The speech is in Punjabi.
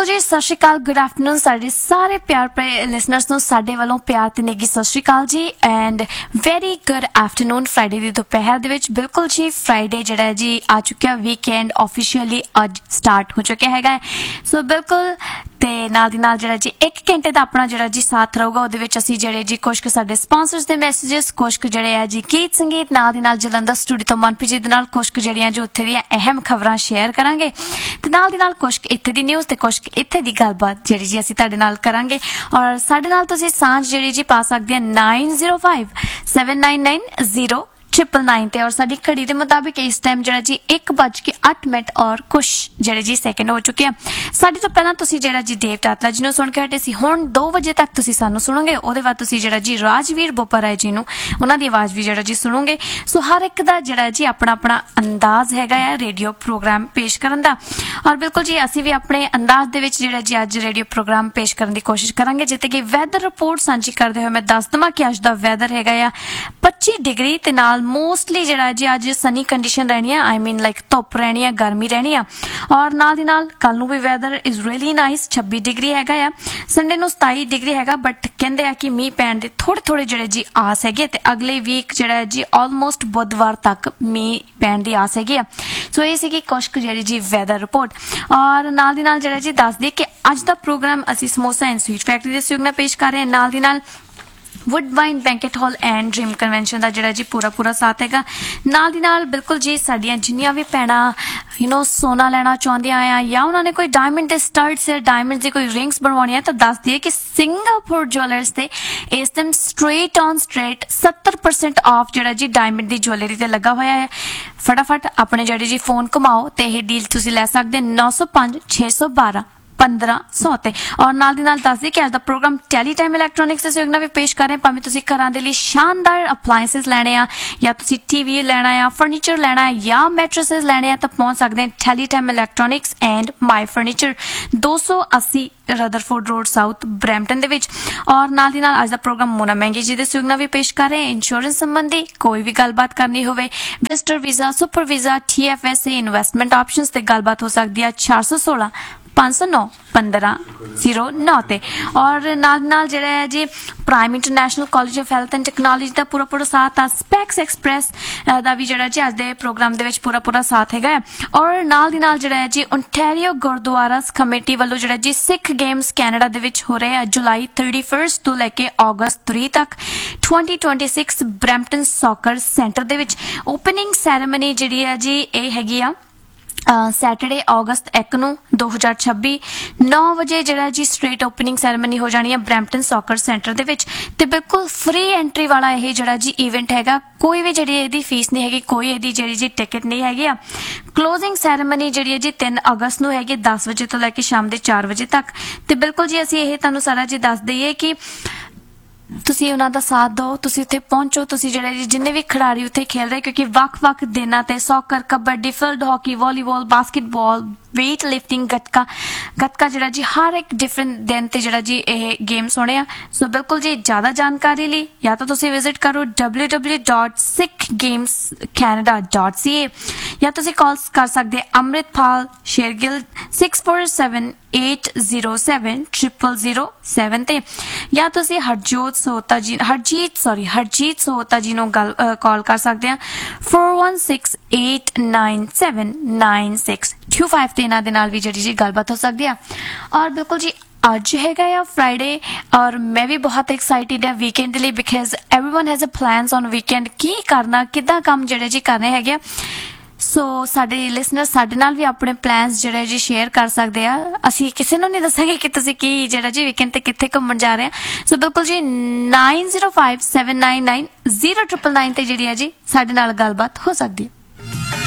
बिल्कुल जी सत श्री अकाल गुड आफ्टरनून सारे सारे प्यार भरे लिसनर्स ਨੂੰ ਸਾਡੇ ਵੱਲੋਂ ਪਿਆਰ ਤੇ ਨੇਗੀ ਸਤਿ ਸ਼੍ਰੀ ਅਕਾਲ ਜੀ and very good afternoon Friday ਦੀ ਦੁਪਹਿਰ ਦੇ ਵਿੱਚ ਬਿਲਕੁਲ ਜੀ ਫਰਾਈਡੇ ਜਿਹੜਾ ਹੈ ਜੀ ਆ ਚੁੱਕਿਆ ਵੀਕਐਂਡ ਆਫੀਸ਼ੀਅਲੀ ਅੱਜ ਸਟਾਰਟ ਹੋ ਚੁੱਕਿਆ ਹੈਗਾ ਸੋ ਬਿਲਕੁਲ ਤੇ ਨਾਲ ਦੀ ਨਾਲ ਜਿਹੜਾ ਜੀ 1 ਘੰਟੇ ਦਾ ਆਪਣਾ ਜਿਹੜਾ ਜੀ ਸਾਥ ਰਹੂਗਾ ਉਹਦੇ ਵਿੱਚ ਅਸੀਂ ਜਿਹੜੇ ਜੀ ਕੁਝ ਕੁ ਸਾਡੇ ਸਪਾਂਸਰਸ ਦੇ ਮੈਸੇजेस ਕੁਝ ਕੁ ਜਿਹੜੇ ਆ ਜੀ ਗੀਤ ਸੰਗੀਤ ਨਾਲ ਦੀ ਨਾਲ ਜਲੰਧਰ ਸਟੂਡੀਓ ਤੋਂ ਮਨਪ੍ਰੀਤ ਜੀ ਦੇ ਨਾਲ ਕੁਝ ਕੁ ਜਿਹੜੀਆਂ ਜੋ ਉੱਥੇ ਦੀਆਂ ਅਹਿਮ ਖਬਰਾਂ ਸ਼ੇਅਰ ਕਰਾਂਗੇ ਤੇ ਨਾਲ ਦੀ ਨਾਲ ਕੁਝ ਇੱਥੇ ਦੀ ਨਿਊਜ਼ ਤੇ ਕੁਝ ਇੱਥੇ ਦੀ ਗੱਲਬਾਤ ਜਿਹੜੀ ਜੀ ਅਸੀਂ ਤੁਹਾਡੇ ਨਾਲ ਕਰਾਂਗੇ ਔਰ ਸਾਡੇ ਨਾਲ ਤੁਸੀਂ ਸਾਂਝ ਜਿਹੜੀ ਜੀ ਪਾ ਸਕਦੇ ਆ 9057990999 ਤੇ ਔਰ ਸਾਡੀ ਘੜੀ ਦੇ ਮੁਤਾਬਿਕ ਇਸ ਟਾਈਮ ਜਿਹੜਾ ਜੀ 1:08 ਔਰ ਕੁਝ ਜਿਹੜੇ ਜੀ ਸੈਕਿੰਡ ਹੋ ਚੁੱਕੇ ਆ ਸਾਡੇ ਤੋਂ ਪਹਿਲਾਂ ਤੁਸੀਂ ਜਿਹੜਾ ਜੀ ਦੇਵ ਟਾਤਲਾ ਜੀ ਨੂੰ ਸੁਣ ਕੇ ਹਟੇ ਸੀ ਹੁਣ 2 ਵਜੇ ਤੱਕ ਤੁਸੀਂ ਸਾਨੂੰ ਸੁਣੋਗੇ ਉਹਦੇ ਬਾਅਦ ਤੁਸੀਂ ਜਿਹੜਾ ਜੀ ਰਾਜਵੀਰ ਬੋਪਰਾਏ ਜੀ ਨੂੰ ਉਹਨਾਂ ਦੀ ਆਵਾਜ਼ ਵੀ ਜਿਹੜਾ ਜੀ ਸੁਣੋਗੇ ਸੋ ਹਰ ਇੱਕ ਦਾ ਜਿਹੜਾ ਜੀ ਆਪਣਾ ਆਪਣਾ ਅੰਦਾਜ਼ ਹੈਗਾ ਆ ਰੇਡੀਓ ਪ੍ਰੋਗਰਾਮ ਪੇਸ਼ ਕਰਨ ਦਾ ਔਰ ਬਿਲਕੁਲ ਜੀ ਅਸੀਂ ਵੀ ਆਪਣੇ ਅੰਦਾਜ਼ ਦੇ ਵਿੱਚ ਜਿਹੜਾ ਜੀ ਅੱਜ ਰੇਡੀਓ ਪ੍ਰੋਗਰਾਮ ਪੇਸ਼ ਕਰਨ ਦੀ ਕੋਸ਼ਿਸ਼ ਕਰਾਂਗੇ ਜਿੱਤੇ ਕਿ ਵੈਦਰ ਰਿਪੋਰਟ ਸਾਂਝੀ ਕਰਦੇ ਹੋਏ ਮੈਂ ਦੱਸ ਦਵਾਂ ਕਿ ਅੱਜ ਦਾ ਵੈਦਰ ਹੈਗਾ ਆ 25 ਡਿਗਰੀ ਤੇ ਨਾਲ ਮੋਸਟਲੀ ਜਿਹੜਾ ਜੀ ਅੱਜ ਸਨੀ ਕੰਡੀਸ਼ਨ ਰਹਿਣੀ ਆ ਆਈ ਮੀਨ ਲਾਈਕ ਧੁੱਪ ਰਹਿਣੀ ਆ ਗਰਮੀ ਰਹਿਣੀ ਆ ਔਰ ਨਾਲ ਦੀ ਨਾਲ ਕੱਲ ਨੂੰ ਵੀ weather is really nice 26 degree ਹੈਗਾ ਆ ਸੰਡੇ ਨੂੰ 27 ਡਿਗਰੀ ਹੈਗਾ ਬਟ ਕਹਿੰਦੇ ਆ ਕਿ ਮੀਂਹ ਪੈਣ ਦੇ ਥੋੜੇ ਜਿਹੜੇ ਜੀ ਆਸ ਹੈਗੇ ਤੇ ਅਗਲੇ ਵੀਕ ਜਿਹੜਾ ਜੀ ਆਲਮੋਸਟ ਬੁੱਧਵਾਰ ਤੱਕ ਮੀਂਹ ਪੈਣ ਦੀ ਆਸ ਹੈਗੀ ਆ ਸੋ ਇਹ ਸੀਗੀ ਕੁਝ ਕੁ ਜਿਹੜੀ ਜੀ ਵੈਦਰ ਰਿਪੋਰਟ ਔਰ ਨਾਲ ਦੀ ਨਾਲ ਜਿਹੜਾ ਜੀ ਦੱਸ ਦਈਏ ਕਿ ਅੱਜ ਦਾ ਪ੍ਰੋਗਰਾਮ ਅਸੀਂ ਸਮੋਸਾ ਐਂਡ ਸਵੀਟ ਫੈਕਟਰੀ ਦੇ ਸਹਿਯੋਗ ਨਾਲ ਪੇਸ਼ ਕਰ ਰਹੇ ਹਾਂ ਨਾਲ ਦੀ ਨਾਲ ਵੁੱਡਵਾਈਨ banquet hall and dream convention ਦਾ ਜਿਹੜਾ ਜੀ ਪੂਰਾ ਸਾਥ ਹੈਗਾ ਨਾਲ ਦੀ ਨਾਲ ਬਿਲਕੁਲ ਜੀ ਸਾਡੀਆਂ ਜਿੰਨੀਆਂ ਵੀ ਭੈਣਾਂ ਸੋਨਾ ਲੈਣਾ ਚਾਹੁੰਦੀਆਂ ਆ ਜਾਂ ਉਹਨਾਂ ਨੇ ਕੋਈ ਡਾਇਮੰਡ ਦੇ ਸਟਡਸ ਜਾਂ ਡਾਇਮੰਡ ਦੀ ਕੋਈ ਰਿੰਗਸ ਬਣਵਾਉਣੀ ਹੈ ਤਾਂ ਦੱਸ ਦਈਏ ਕਿ ਸਿੰਗਾਪੁਰ ਜੁਐਲਰਸ ਤੇ ਇਸ ਟਾਈਮ ਸਟ੍ਰੇਟ 70% ਆਫ ਜਿਹੜਾ ਜੀ ਡਾਇਮੰਡ ਦੀ ਜੁਐਲਰੀ ਤੇ ਲੱਗਾ ਹੋਇਆ ਹੈ ਫਟਾਫਟ ਆਪਣੇ ਜਿਹੜੇ ਜੀ ਫੋਨ ਘੁਮਾਓ ਤੇ ਇਹ ਡੀਲ ਤੁਸੀਂ ਲੈ ਸਕਦੇ 905 612 1500 ਤੇ ਔਰ ਨਾਲ ਦੀ ਨਾਲ ਦੱਸ ਦਈਏ ਕਿ ਅੱਜ ਦਾ ਪ੍ਰੋਗਰਾਮ ਟੈਲੀ ਟਾਈਮ ਇਲੈਕਟ੍ਰੋਨਿਕਸ ਦੇ ਸਹਿਯੋਗ ਨਾਲ ਵੀ ਪੇਸ਼ ਕਰ ਰਹੇ ਭਾਵੇਂ ਤੁਸੀਂ ਘਰਾਂ ਦੇ ਲਈ ਸ਼ਾਨਦਾਰ ਅਪਲਾਈਐਂਸਸ ਲੈਣੇ ਆ ਜਾਂ ਤੁਸੀਂ ਟੀਵੀ ਲੈਣਾ ਆ ਫਰਨੀਚਰ ਲੈਣਾ ਹੈ ਜਾਂ ਮੈਟਰੈਸਸ ਲੈਣੇ ਆ ਤਾਂ ਪਹੁੰਚ ਸਕਦੇ Tally time electronics and my furniture 280 Rutherford road south Brampton ਦੇ ਵਿੱਚ ਔਰ ਨਾਲ ਦੀ ਨਾਲ ਅੱਜ ਦਾ ਪ੍ਰੋਗਰਾਮ ਮੋਨਾ ਮਹਿੰਗੀ ਜੀ ਦੇ ਸਹਿਯੋਗ ਨਾਲ ਵੀ ਪੇਸ਼ ਕਰ ਰਹੇ ਇੰਸ਼ੋਰੈਂਸ ਸੰਬੰਧੀ ਕੋਈ ਵੀ ਗੱਲਬਾਤ ਕਰਨੀ ਹੋਵੇ visitor visa super visa TFSA investment options ਤੇ ਗੱਲਬਾਤ ਹੋ ਸਕਦੀ ਹੈ 416 509 1509 ਤੇ ਔਰ ਨਾਲ ਜਿਹੜਾ ਹੈ ਜੀ prime international college of health and technology ਦਾ ਪੂਰਾ ਸਾਥ ਆ ਸਪੈਕਸ ਐਕਸਪ੍ਰੈਸ ਦਾ ਵੀ ਜਿਹੜਾ ਜੀ ਅੱਜ ਦੇ ਪ੍ਰੋਗਰਾਮ ਦੇ ਵਿੱਚ ਪੂਰਾ ਸਾਥ ਹੈਗਾ ਔਰ ਨਾਲ ਦੀ ਨਾਲ ਜਿਹੜਾ ਹੈ ਜੀ ਓਨਟਾਰੀਓ ਗੁਰਦੁਆਰਾਸ ਕਮੇਟੀ ਵੱਲੋਂ ਜਿਹੜਾ ਜੀ ਸਿੱਖ ਗੇਮਸ ਕੈਨੇਡਾ ਦੇ ਵਿੱਚ ਹੋ ਰਹੇ ਆ ਜੁਲਾਈ 31 ਤੋਂ ਲੈ ਕੇ ਅਗਸਤ 3 ਤੱਕ 2026 ਬਰੈਂਪਟਨ ਸੌਕਰ ਸੈਂਟਰ ਦੇ ਵਿੱਚ ਓਪਨਿੰਗ ਸੈਰੇਮਨੀ ਜਿਹੜੀ ਹੈ ਜੀ ਇਹ ਹੈਗੀ ਆ ਸੈਟਰਡੇ ਅਗਸਤ 1 ਨੂੰ 2026 9 ਵਜੇ ਜਿਹੜਾ ਜੀ ਸਟ੍ਰੇਟ ਓਪਨਿੰਗ ਸੈਰੇਮਨੀ ਹੋ ਜਾਣੀ ਹੈ ਬਰੈਂਪਟਨ ਸੌਕਰ ਸੈਂਟਰ ਦੇ ਵਿੱਚ ਤੇ ਬਿਲਕੁਲ ਫ੍ਰੀ ਐਂਟਰੀ ਵਾਲਾ ਇਹ ਜਿਹੜਾ ਜੀ ਇਵੈਂਟ ਹੈਗਾ ਕੋਈ ਵੀ ਜਿਹੜੀ ਇਹਦੀ ਫੀਸ ਨਹੀਂ ਹੈਗੀ ਕੋਈ ਇਹਦੀ ਜਿਹੜੀ ਜੀ ਟਿਕਟ ਨਹੀਂ ਹੈਗੀ ਆ ਕਲੋਜ਼ਿੰਗ ਸੈਰੇਮਨੀ ਜਿਹੜੀ ਹੈ ਜੀ 3 ਅਗਸਤ ਨੂੰ ਹੈਗੀ 10 ਵਜੇ ਤੋਂ ਲੈ ਕੇ ਸ਼ਾਮ ਦੇ 4 ਵਜੇ ਤੱਕ ਤੇ ਬਿਲਕੁਲ ਜੀ ਅਸੀਂ ਇਹ ਤੁਹਾਨੂੰ ਸਾਰਾ ਜੀ ਦੱਸ ਦਈਏ ਕਿ ਤੁਸੀਂ ਉਹਨਾਂ ਦਾ ਸਾਥ ਦਿਓ ਤੁਸੀਂ ਉੱਥੇ ਪਹੁੰਚੋ ਤੁਸੀਂ ਜਿਹੜੇ ਜਿੰਨੇ ਵੀ ਖਿਡਾਰੀ ਉੱਥੇ ਖੇਲ ਰਹੇ ਕਿਉਂਕਿ ਵੱਖ ਦਿਨਾਂ ਤੇ soccer kabaddi field hockey volleyball basketball weight lifting gatka ਜਿਹੜਾ ਜੀ ਹਰ ਇੱਕ ਡਿਫਰੈਂਟ ਦਿਨ ਤੇ ਜਿਹੜਾ ਜੀ ਇਹ ਗੇਮਸ ਹੋਣੇ ਆ ਸੋ ਬਿਲਕੁਲ ਜੀ ਜ਼ਿਆਦਾ ਜਾਣਕਾਰੀ ਲਈ ਜਾਂ ਤਾਂ ਤੁਸੀਂ ਵਿਜ਼ਿਟ ਕਰੋ www.sikhgamescanada.ca ਜਾਂ ਤੁਸੀਂ ਕਾਲ ਕਰ ਸਕਦੇ ਅੰਮ੍ਰਿਤਪਾਲ ਸ਼ੇਰਗਿਲ 6478070007 ਤੇ ਜਾਂ ਤੁਸੀਂ ਹਰਜੀਤ ਸੋਹਤਾ ਜੀ ਨੂੰ ਕਾਲ ਕਰ ਸਕਦੇ ਆ 4168979625 ਇਹਨਾਂ ਦੇ ਨਾਲ ਵੀ ਜਿਹੜੀ ਜੀ ਗੱਲਬਾਤ ਹੋ ਸਕਦੀ ਆ ਔਰ ਬਿਲਕੁਲ ਜੀ ਅੱਜ ਹੈਗਾ ਆ ਫਰਾਈਡੇ ਔਰ ਮੈਂ ਵੀ ਬਹੁਤ ਐਕਸਾਈਟਿਡ ਹਾਂ ਵੀਕਐਂਡ ਲਈ because everyone has a plans on weekend ਕੀ ਕਰਨਾ ਕਿੱਦਾਂ ਕੰਮ ਜਿਹੜੇ ਜੀ ਕਰਨੇ ਹੈਗੇ ਸੋ ਸਾਡੇ ਲਿਸਨਰ ਸਾਡੇ ਨਾਲ ਵੀ ਆਪਣੇ ਪਲਾਨਸ ਜਿਹੜੇ ਜੀ ਸ਼ੇਅਰ ਕਰ ਸਕਦੇ ਆ ਅਸੀਂ ਕਿਸੇ ਨੂੰ ਨਹੀਂ ਦੱਸਾਂਗੇ ਕਿ ਤੁਸੀਂ ਕੀ ਜਿਹੜਾ ਜੀ ਵੀਕਐਂਡ ਤੇ ਕਿੱਥੇ ਘੁੰਮਣ ਜਾ ਰਹੇ ਆ ਸੋ ਬਿਲਕੁਲ ਜੀ 9057990999 ਤੇ ਜਿਹੜੀ ਹੈ ਜੀ ਸਾਡੇ ਨਾਲ ਗੱਲਬਾਤ ਹੋ ਸਕਦੀ ਹੈ